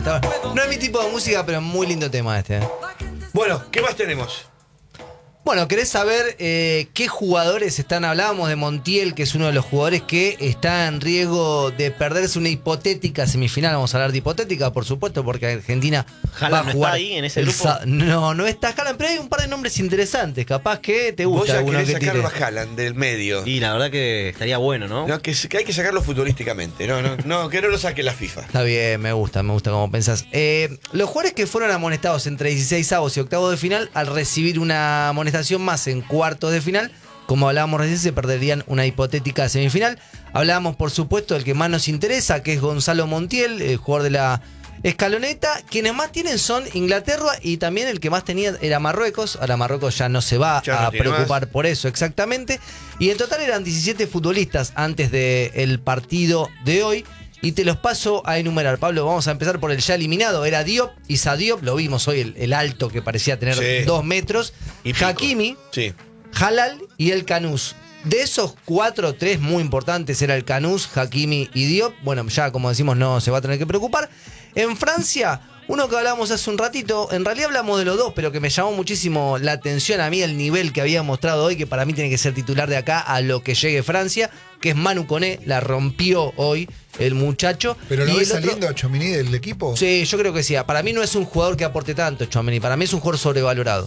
No es mi tipo de música, pero muy lindo tema este. Bueno, ¿qué más tenemos? Bueno, ¿querés saber qué jugadores están? Hablábamos de Montiel, que es uno de los jugadores que está en riesgo de perderse una hipotética semifinal. Vamos a hablar de hipotética, por supuesto, porque Argentina va a jugar. ¿No está ahí en ese grupo? No está Haaland, pero hay un par de nombres interesantes. Capaz que te gusta Vos ya alguno querés que sacarlo tire. a Haaland del medio. Y la verdad que estaría bueno, ¿no? No, que hay que sacarlo futbolísticamente. No, que no lo saque la FIFA. Está bien, me gusta cómo pensás. Los jugadores que fueron amonestados entre 16avos y octavos de final, al recibir una amonestación más en cuartos de final, como hablábamos recién, se perderían una hipotética semifinal. Hablábamos, por supuesto, del que más nos interesa, que es Gonzalo Montiel, el jugador de la escaloneta. Quienes más tienen son Inglaterra, y también el que más tenía era Marruecos. Ahora Marruecos ya no se va a preocupar por eso exactamente. Y en total eran 17 futbolistas antes del partido de hoy. Y te los paso a enumerar. Pablo, vamos a empezar por el ya eliminado. Era Diop, Issa Diop, lo vimos hoy, el alto que parecía tener 2 metros. Y Hakimi, sí. Halal y el Canús. De esos 4, 3 muy importantes era el Canús, Hakimi y Diop. Bueno, ya como decimos, no se va a tener que preocupar. En Francia, uno que hablábamos hace un ratito, en realidad hablamos de los dos, pero que me llamó muchísimo la atención a mí el nivel que había mostrado hoy, que para mí tiene que ser titular de acá a lo que llegue Francia, que es Manu Koné. La rompió hoy el muchacho. ¿Pero lo Y ves el otro- saliendo a Tchouaméni del equipo? Sí, yo creo que sí. Para mí no es un jugador que aporte tanto, Tchouaméni. Para mí es un jugador sobrevalorado.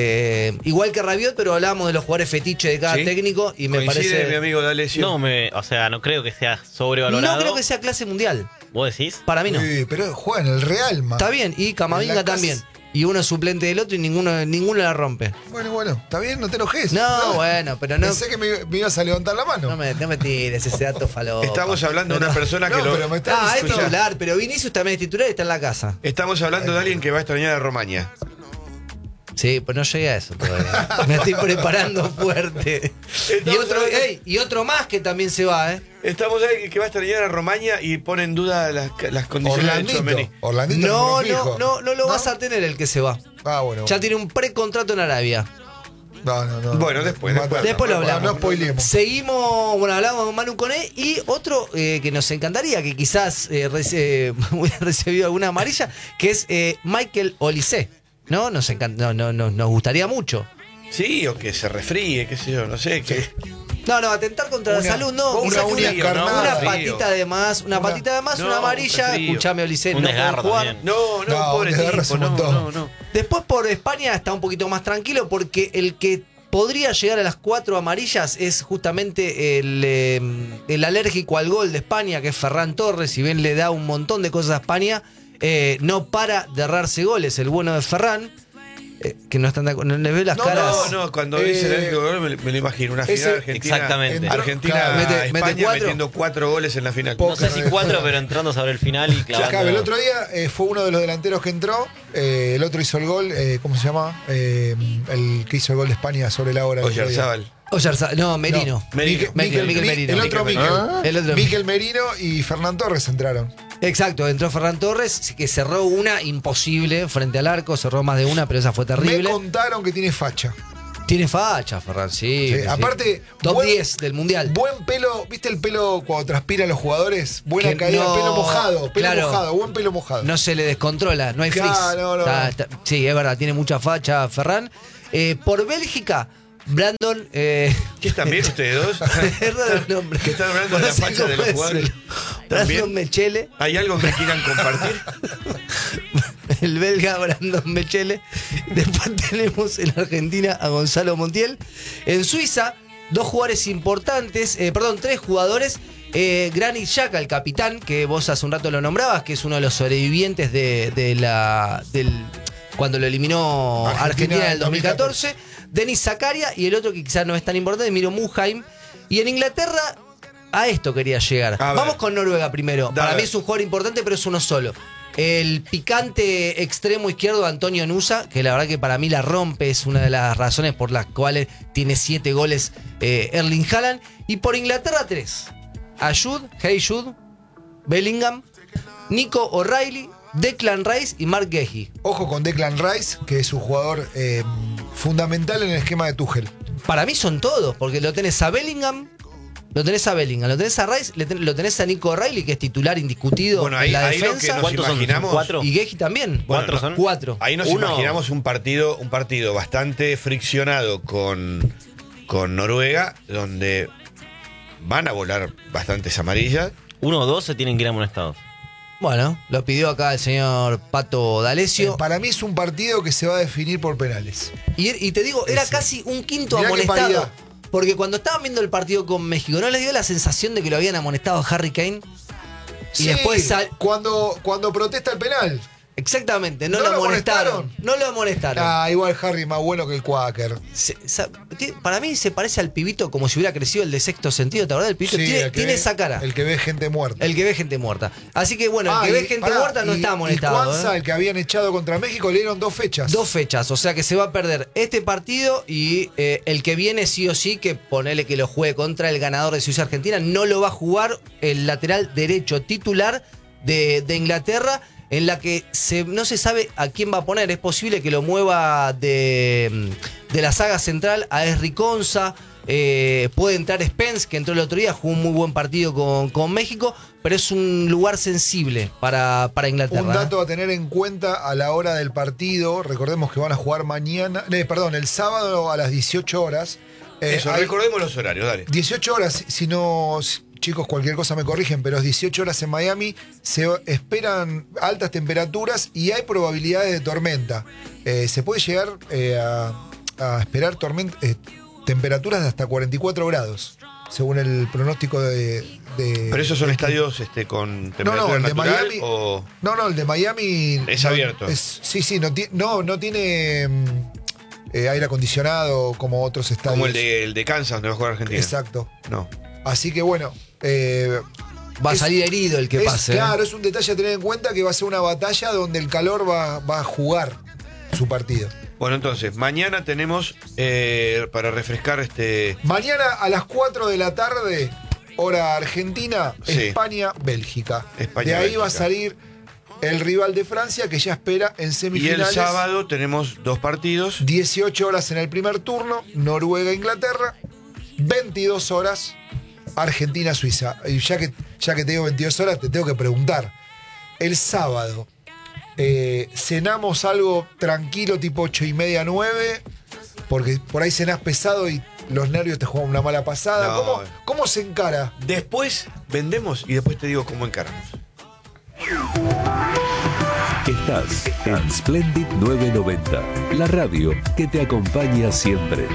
Igual que Rabiot, pero hablábamos de los jugadores fetiche de cada ¿Sí? técnico y me Coincide, parece... mi amigo D'Alessio. O sea, no creo que sea sobrevalorado. No creo que sea clase mundial. ¿Vos decís? Para mí no. Sí, pero juega en el Real, man. Está bien, y En Camavinga la casa- también. Y uno es suplente del otro y ninguno la rompe. Bueno, está bien, no te enojes. No, bueno, pero no... Pensé que me ibas a levantar la mano. No me tires ese dato falopa. Estamos hablando de una persona que No, lo... pero me está Es escuchando. titular, pero Vinicius también es titular y está en la casa. Estamos hablando de alguien que va a extrañar a Romaña. Sí, pues no llegué a eso todavía. Me estoy preparando fuerte. Y otro más que también se va, ¿eh? Estamos de alguien que va a extrañar a Romaña y pone en duda las condiciones de Tchouaméni. Orlandito No fijo. lo vas a tener el que se va. Ah, bueno. Ya tiene un precontrato en Arabia. No. Bueno, después Después lo hablamos. No spoilemos. Seguimos, hablamos con Manu Koné y otro que nos encantaría, que quizás hubiera recibido alguna amarilla, que es Michael Olise. ¿No? Nos gustaría mucho. Sí, o que se resfríe, qué sé yo, no sé. Que... No, atentar contra la salud, no. una uña encarnada. Una Frío. patita de más, una amarilla. frío. Escuchame, Olise, Un no desgarro puede jugar. también. No, pobre te agarras tipo, un montón. no. Después por España está un poquito más tranquilo porque el que podría llegar a las 4 amarillas es justamente el alérgico al gol de España, que es Ferran Torres. Si bien le da un montón de cosas a España, no para de errarse goles. El bueno de Ferran, que no están de acuerdo, no le veo las caras. No, cuando dice el gol me lo imagino. Una final Argentina. Exactamente. Argentina, Mete España 4. metiendo 4 goles en la final. No sé si 4, pero entrando sobre el final y clavando. Claro, el otro día fue uno de los delanteros que entró. El otro hizo el gol. ¿Cómo se llama? El que hizo el gol de España sobre la hora. Oyarzábal. No, Merino. Merino. Miquel Merino. El otro Miquel. El otro Miquel Merino y Fernán Torres entraron. Exacto, entró Ferran Torres, que cerró una imposible frente al arco, cerró más de una, pero esa fue terrible. Me contaron que tiene facha. Tiene facha, Ferran, sí. Sí, aparte, top 10 del mundial. Buen pelo, ¿viste el pelo cuando transpiran los jugadores? Buena Que caída, no- pelo mojado, claro. buen pelo mojado. No se le descontrola, no hay frizz. Claro, no. Sí, es verdad, tiene mucha facha Ferran. Por Bélgica, Brandon. ¿Qué están bien ustedes dos? Es raro el nombre. Que están hablando de la No sé facha de cómo los es. jugadores. Brandon ¿También? Mechele. ¿Hay algo que quieran compartir? El belga Brandon Mechele. Después tenemos en Argentina a Gonzalo Montiel. En Suiza, 2 jugadores importantes, 3 jugadores. Granit Xhaka, el capitán, que vos hace un rato lo nombrabas, que es uno de los sobrevivientes cuando lo eliminó Argentina en el 2014. Denis Zakaria y el otro que quizás no es tan importante, Miro Muheim. Y en Inglaterra, a esto quería llegar. A ver. Vamos con Noruega primero. Dale. Para mí es un jugador importante, pero es uno solo. El picante extremo izquierdo Antonio Nusa, que la verdad que para mí la rompe, es una de las razones por las cuales tiene 7 goles Erling Haaland. Y por Inglaterra 3. Ayud, Haywood, Bellingham, Nico O'Reilly, Declan Rice y Mark Guehi. Ojo con Declan Rice, que es un jugador fundamental en el esquema de Tuchel. Para mí son todos, porque lo tenés a Bellingham, Lo tenés a Bellingham, lo tenés a Rice, lo tenés a Nico Reilly, que es titular indiscutido Bueno, ahí, en la ahí lo que defensa. nos ¿Cuántos son? imaginamos. ¿Cuatro? Y Gueji también. Bueno, ¿Cuatro son? 4. Ahí nos Uno. imaginamos un partido bastante friccionado con Noruega, donde van a volar bastantes amarillas. 1 o 2 se tienen que ir amonestados. Bueno, lo pidió acá el señor Pato D'Alessio. Para mí es un partido que se va a definir por penales. Y te digo, era casi un quinto Mirá qué amonestado. paridad. Porque cuando estaban viendo el partido con México, ¿no les dio la sensación de que lo habían amonestado a Harry Kane? Y Sí, después cuando protesta el penal. Exactamente, no ¿No lo lo amonestaron. amonestaron? No lo amonestaron. Igual Harry es más bueno que el Quaker. Para mí se parece al pibito como si hubiera crecido el de Sexto Sentido, ¿te acordás? El pibito Sí, tiene, el que tiene ve- esa cara. El que ve gente muerta. El que ve gente muerta. Así que bueno, el que ve gente muerta no está Y amonestado. Cuanza, ¿eh? el que habían echado contra México, le dieron 2 fechas. 2 fechas, o sea que se va a perder este partido y el que viene sí o sí, que ponele que lo juegue contra el ganador de Suiza-Argentina, no lo va a jugar el lateral derecho titular de Inglaterra, en la que no se sabe a quién va a poner. Es posible que lo mueva de la saga central a Esri Konsa. Puede entrar Spence, que entró el otro día, jugó un muy buen partido con México, pero es un lugar sensible para Inglaterra. Un dato a tener en cuenta a la hora del partido. Recordemos que van a jugar el sábado a las 18 horas. Eso, recordemos los horarios, dale. 18 horas, si no, chicos, cualquier cosa me corrigen, pero 18 horas en Miami, se esperan altas temperaturas y hay probabilidades de tormenta. Se puede llegar a esperar temperaturas de hasta 44 grados, según el pronóstico de Pero esos son estadios con temperatura el de natural Miami. o No, el de Miami. es abierto. Sí, no tiene aire acondicionado como otros estadios. Como el de Kansas, donde va a jugar Argentina. Exacto. No. Así que bueno. Va a salir herido el que pase. Claro, es un detalle a tener en cuenta que va a ser una batalla donde el calor va a jugar su partido. Bueno, entonces, mañana tenemos para refrescar Mañana a las 4 de la tarde, hora argentina, Sí. España-Bélgica. De ahí España-Bélgica. va a salir el rival de Francia que ya espera en y semifinales. el sábado tenemos 2 partidos. 18 horas en el primer turno, Noruega-Inglaterra. 22 horas, Argentina-Suiza. Y ya que te digo 22 horas, te tengo que preguntar. El sábado, ¿cenamos algo tranquilo tipo 8:30, 9? Porque por ahí cenás pesado y los nervios te juegan una mala pasada. No. ¿Cómo se encara? Después vendemos y después te digo cómo encaramos. Estás en Splendid 990, la radio que te acompaña siempre.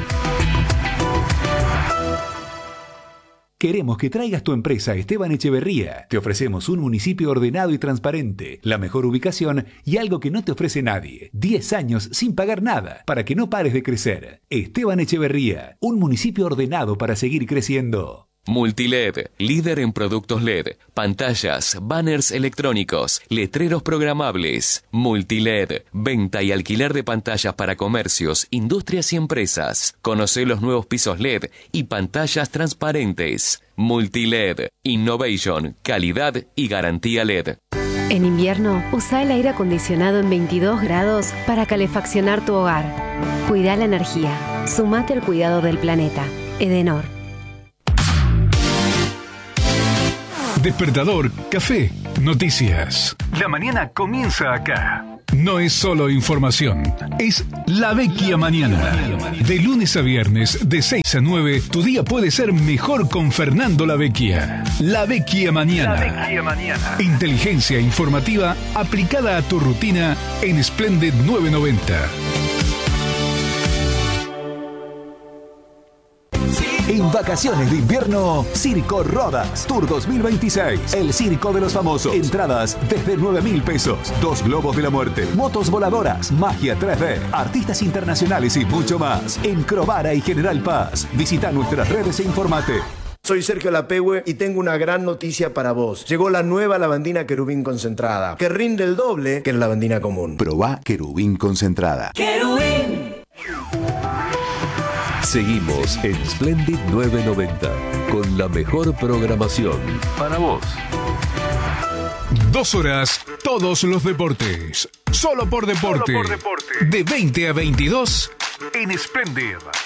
Queremos que traigas tu empresa a Esteban Echeverría. Te ofrecemos un municipio ordenado y transparente, la mejor ubicación y algo que no te ofrece nadie. 10 años sin pagar nada, para que no pares de crecer. Esteban Echeverría, un municipio ordenado para seguir creciendo. Multiled, líder en productos LED, pantallas, banners electrónicos, letreros programables. Multiled, venta y alquiler de pantallas para comercios, industrias y empresas. Conoce los nuevos pisos LED y pantallas transparentes. Multiled, innovation, calidad y garantía LED. En invierno, usa el aire acondicionado en 22 grados para calefaccionar tu hogar. Cuida la energía. Sumate al cuidado del planeta. Edenor. Despertador, café, noticias. La mañana comienza acá. No es solo información, es La Vecchia Mañana. De lunes a viernes, de 6 a 9, tu día puede ser mejor con Fernando La Vecchia. La Vecchia Mañana. Inteligencia informativa aplicada a tu rutina en Splendid 990. En vacaciones de invierno, Circo Rodas Tour 2026. El circo de los famosos. Entradas desde 9.000 pesos. 2 globos de la muerte. Motos voladoras. Magia 3D. Artistas internacionales y mucho más. En Crovara y General Paz. Visita nuestras redes e informate. Soy Sergio Lapehue y tengo una gran noticia para vos. Llegó la nueva lavandina Querubín concentrada, que rinde el doble que la lavandina común. Probá Querubín concentrada. ¡Querubín! Seguimos en Splendid 990 con la mejor programación para vos. 2 horas, todos los deportes. Solo por deporte. De 20 a 22 en Splendid.